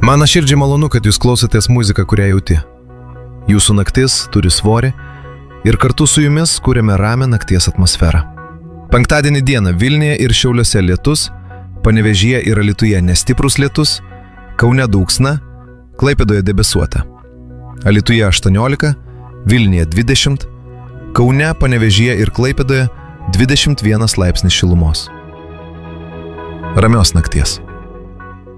Man širdžiai malonu, kad jūs klausotės muziką, kurią jauti. Jūsų naktis turi svorį ir kartu su jumis kūrėme ramią nakties atmosferą. Penktadienį dieną Vilniuje ir Šiauliuose lietus, Panevėžyje ir Alytuje nestiprus lietus, Kaune dulksna, Klaipėdoje debesuota. Alytuje 18, Vilniuje 20, Kaune, Panevėžyje ir Klaipėdoje 21 laipsnis šilumos. Ramios nakties.